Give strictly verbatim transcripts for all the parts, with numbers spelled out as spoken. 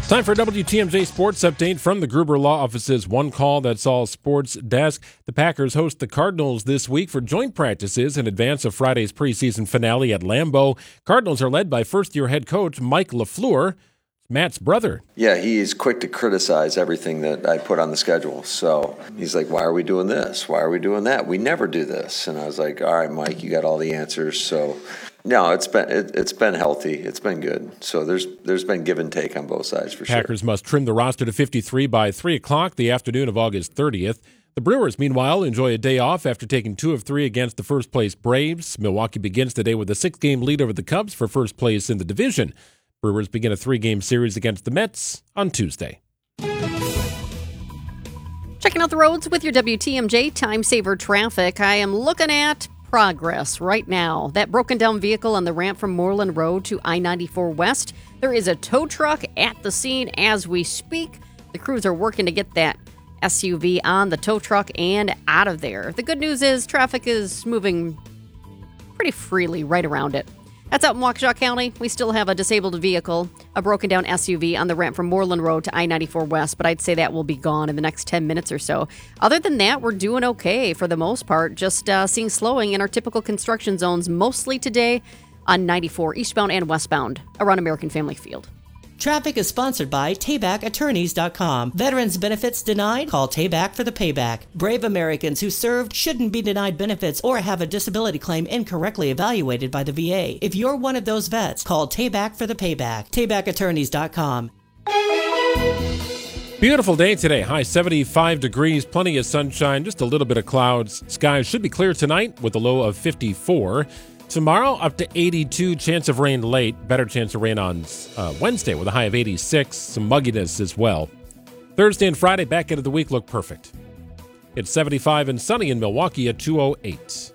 Time for a W T M J Sports Update from the Gruber Law Office's One Call That's All Sports desk. The Packers host the Cardinals this week for joint practices in advance of Friday's preseason finale at Lambeau. Cardinals are led by first-year head coach Mike LaFleur, Matt's brother. Yeah, he's quick to criticize everything that I put on the schedule. So he's like, why are we doing this? Why are we doing that? We never do this. And I was like, all right, Mike, you got all the answers. So no, it's been it, it's been healthy. It's been good. So there's there's been give and take on both sides for sure. Packers must trim the roster to fifty-three by three o'clock the afternoon of August thirtieth. The Brewers, meanwhile, enjoy a day off after taking two of three against the first-place Braves. Milwaukee begins the day with a six-game lead over the Cubs for first place in the division. Brewers begin a three-game series against the Mets on Tuesday. Checking out the roads with your W T M J Time Saver traffic. I am looking at progress right now. That broken down vehicle on the ramp from Moreland Road to I ninety-four West. There is a tow truck at the scene as we speak. The crews are working to get that S U V on the tow truck and out of there. The good news is traffic is moving pretty freely right around it. That's out in Waukesha County. We still have a disabled vehicle, a broken down S U V on the ramp from Moreland Road to I ninety-four West, but I'd say that will be gone in the next ten minutes or so. Other than that, we're doing okay for the most part, just uh, seeing slowing in our typical construction zones mostly today on ninety-four eastbound and westbound around American Family Field. Traffic is sponsored by Tayback Attorneys dot com. Veterans benefits denied? Call Tayback for the payback. Brave Americans who served shouldn't be denied benefits or have a disability claim incorrectly evaluated by the V A. If you're one of those vets, call Tayback for the payback. Tayback Attorneys dot com. Beautiful day today. High seventy-five degrees, plenty of sunshine, just a little bit of clouds. Skies should be clear tonight with a low of fifty-four. Tomorrow, up to eighty-two, chance of rain late. Better chance of rain on uh, Wednesday with a high of eighty-six. Some mugginess as well. Thursday and Friday, back end of the week, look perfect. It's seventy-five and sunny in Milwaukee at two oh eight.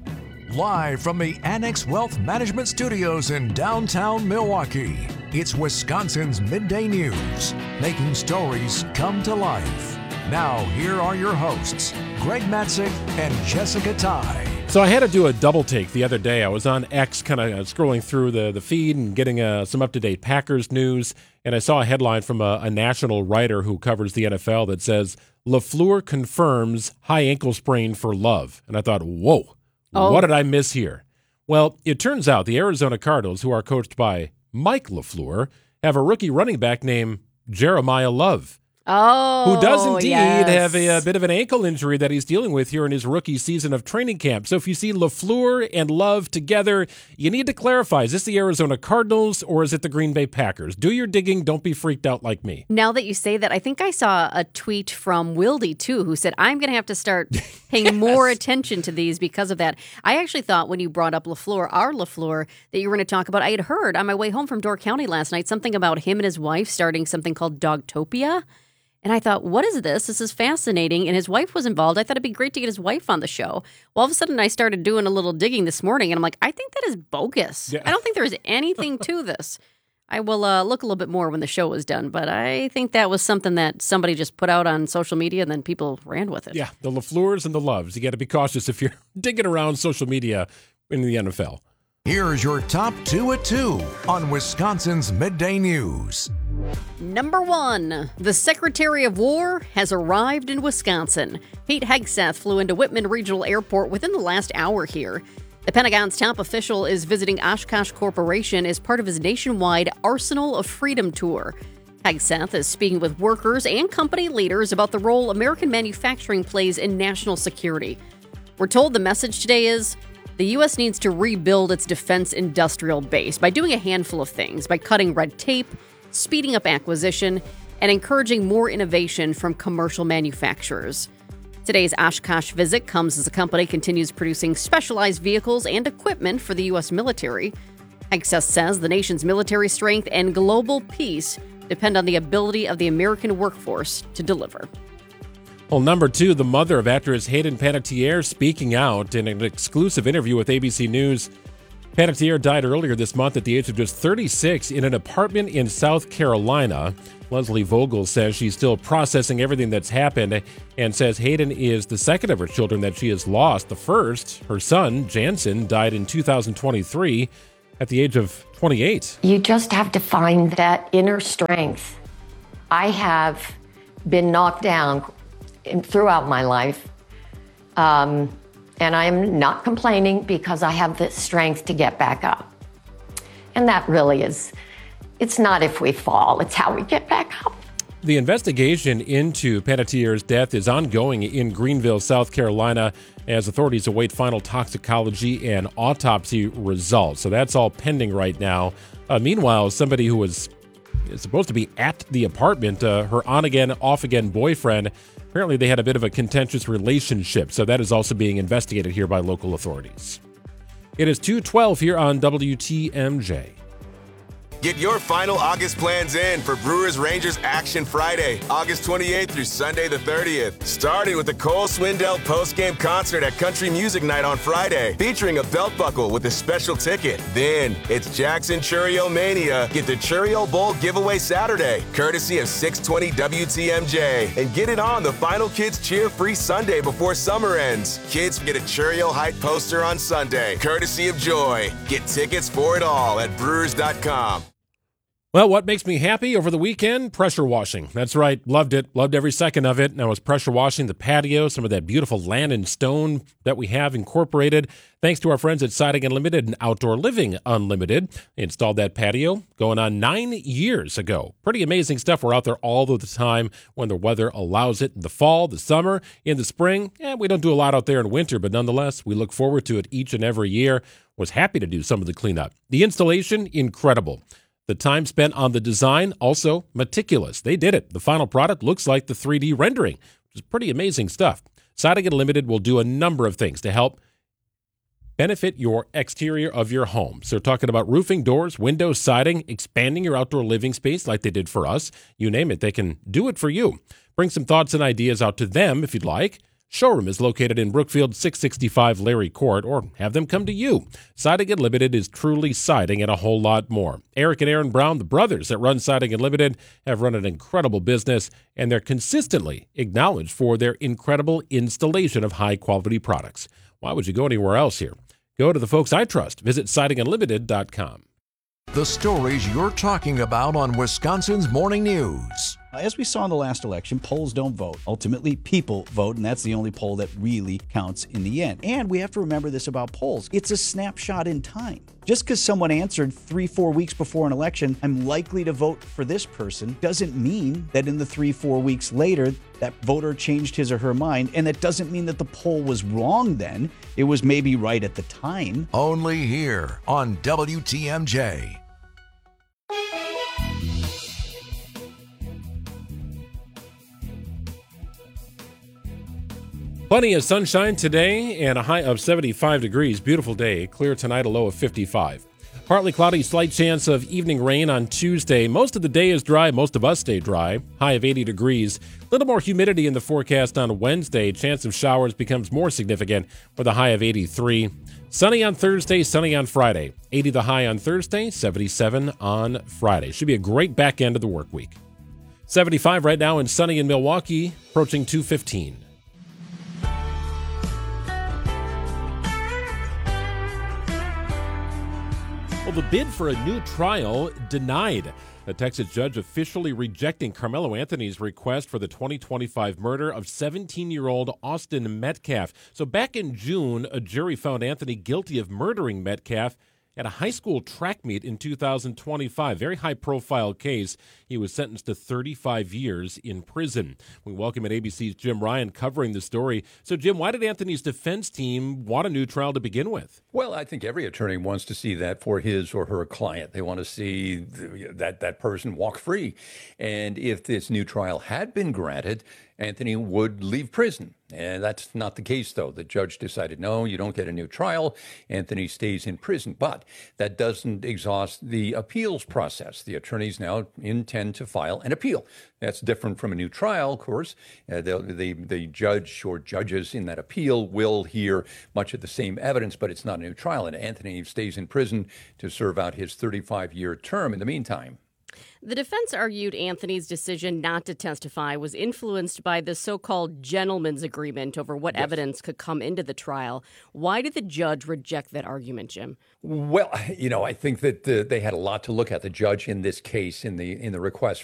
Live from the Annex Wealth Management Studios in downtown Milwaukee, it's Wisconsin's Midday News, making stories come to life. Now, here are your hosts, Greg Matzik and Jessica Ty. So I had to do a double take the other day. I was on X kind of scrolling through the, the feed and getting uh, some up-to-date Packers news, and I saw a headline from a, a national writer who covers the N F L that says, LaFleur confirms high ankle sprain for Love. And I thought, whoa, oh. What did I miss here? Well, it turns out the Arizona Cardinals, who are coached by Mike LaFleur, have a rookie running back named Jeremiah Love. Oh, who does indeed yes. have a, a bit of an ankle injury that he's dealing with here in his rookie season of training camp. So if you see LaFleur and Love together, you need to clarify, is this the Arizona Cardinals or is it the Green Bay Packers? Do your digging. Don't be freaked out like me. Now that you say that, I think I saw a tweet from Wildy, too, who said, I'm going to have to start paying yes. more attention to these because of that. I actually thought when you brought up LaFleur, our LaFleur, that you were going to talk about, I had heard on my way home from Door County last night, something about him and his wife starting something called Dogtopia. And I thought, what is this? This is fascinating. And his wife was involved. I thought it'd be great to get his wife on the show. Well, all of a sudden, I started doing a little digging this morning, and I'm like, I think that is bogus. Yeah. I don't think there's anything to this. I will uh, look a little bit more when the show is done, but I think that was something that somebody just put out on social media, and then people ran with it. Yeah, the LaFleurs and the Loves. You got to be cautious if you're digging around social media in the N F L. Here's your top two at two on Wisconsin's Midday News. Number one, the Secretary of War has arrived in Wisconsin. Pete Hegseth flew into Whitman Regional Airport within the last hour here. The Pentagon's top official is visiting Oshkosh Corporation as part of his nationwide Arsenal of Freedom tour. Hegseth is speaking with workers and company leaders about the role American manufacturing plays in national security. We're told the message today is, the U S needs to rebuild its defense industrial base by doing a handful of things, by cutting red tape, speeding up acquisition, and encouraging more innovation from commercial manufacturers. Today's Oshkosh visit comes as the company continues producing specialized vehicles and equipment for the U S military. Hegseth says the nation's military strength and global peace depend on the ability of the American workforce to deliver. Well, number two, the mother of actress Hayden Panettiere speaking out in an exclusive interview with A B C News. Panettiere died earlier this month at the age of just thirty-six in an apartment in South Carolina. Leslie Vogel says she's still processing everything that's happened and says Hayden is the second of her children that she has lost. The first, her son, Jansen, died in two thousand twenty-three at the age of twenty-eight. You just have to find that inner strength I have been knocked down in, throughout my life, um, and I'm not complaining because I have the strength to get back up. And that really is, it's not if we fall, it's how we get back up. The investigation into Panettiere's death is ongoing in Greenville, South Carolina, as authorities await final toxicology and autopsy results. So that's all pending right now. Uh, meanwhile, somebody who was supposed to be at the apartment, uh, her on-again, off-again boyfriend, apparently they had a bit of a contentious relationship. So that is also being investigated here by local authorities. It is two twelve here on W T M J. Get your final August plans in for Brewers Rangers Action Friday, August twenty-eighth through Sunday the thirtieth. Starting with the Cole Swindell postgame concert at Country Music Night on Friday, featuring a belt buckle with a special ticket. Then it's Jackson Churio Mania. Get the Churio Bowl giveaway Saturday, courtesy of six twenty W T M J. And get it on the Final Kids Cheer free Sunday before summer ends. Kids get a Churio Height poster on Sunday, courtesy of Joy. Get tickets for it all at brewers dot com. Well, what makes me happy over the weekend? Pressure washing. That's right. Loved it. Loved every second of it. And I was pressure washing the patio, some of that beautiful land and stone that we have incorporated. Thanks to our friends at Siding Unlimited and Outdoor Living Unlimited. They installed that patio going on nine years ago. Pretty amazing stuff. We're out there all of the time when the weather allows it. In the fall, the summer, in the spring. Yeah, we don't do a lot out there in winter, but nonetheless, we look forward to it each and every year. Was happy to do some of the cleanup. The installation, incredible. The time spent on the design, also meticulous. They did it. The final product looks like the three D rendering, which is pretty amazing stuff. Siding Unlimited will do a number of things to help benefit your exterior of your home. So we're talking about roofing, doors, windows, siding, expanding your outdoor living space like they did for us. You name it, they can do it for you. Bring some thoughts and ideas out to them if you'd like. Showroom is located in Brookfield, six sixty-five Larry Court, or have them come to you. Siding Unlimited is truly siding and a whole lot more. Eric and Aaron Brown, the brothers that run Siding Unlimited, have run an incredible business, and they're consistently acknowledged for their incredible installation of high-quality products. Why would you go anywhere else here? Go to the folks I trust. Visit siding unlimited dot com. The stories you're talking about on Wisconsin's Morning News. As we saw in the last election, polls don't vote. Ultimately, people vote, and that's the only poll that really counts in the end. And we have to remember this about polls. It's a snapshot in time. Just because someone answered three, four weeks before an election, I'm likely to vote for this person, doesn't mean that in the three, four weeks later, that voter changed his or her mind. And that doesn't mean that the poll was wrong then. It was maybe right at the time. Only here on W T M J. Plenty of sunshine today and a high of seventy-five degrees. Beautiful day. Clear tonight, a low of fifty-five. Partly cloudy, slight chance of evening rain on Tuesday. Most of the day is dry. Most of us stay dry. High of eighty degrees. A little more humidity in the forecast on Wednesday. Chance of showers becomes more significant with a high of eighty-three. Sunny on Thursday, sunny on Friday. eighty the high on Thursday, seventy-seven on Friday. Should be a great back end of the work week. seventy-five right now and sunny in Milwaukee, approaching two fifteen. Well, the bid for a new trial denied. A Texas judge officially rejecting Carmelo Anthony's request for the twenty twenty-five murder of seventeen-year-old Austin Metcalf. So back in June, a jury found Anthony guilty of murdering Metcalf at a high school track meet in two thousand twenty-five. Very high-profile case. He was sentenced to thirty-five years in prison. We welcome at A B C's Jim Ryan covering the story. So, Jim, why did Anthony's defense team want a new trial to begin with? Well, I think every attorney wants to see that for his or her client. They want to see that that person walk free. And if this new trial had been granted, Anthony would leave prison. And that's not the case, though. The judge decided, no, you don't get a new trial. Anthony stays in prison. But that doesn't exhaust the appeals process. The attorneys now intend to file an appeal. That's different from a new trial, of course. Uh, the, the, the judge or judges in that appeal will hear much of the same evidence, but it's not a new trial. And Anthony stays in prison to serve out his thirty-five-year term in the meantime. The defense argued Anthony's decision not to testify was influenced by the so-called gentleman's agreement over what yes. evidence could come into the trial. Why did the judge reject that argument, Jim? Well, you know, I think that uh, they had a lot to look at. The judge in this case, in the in the request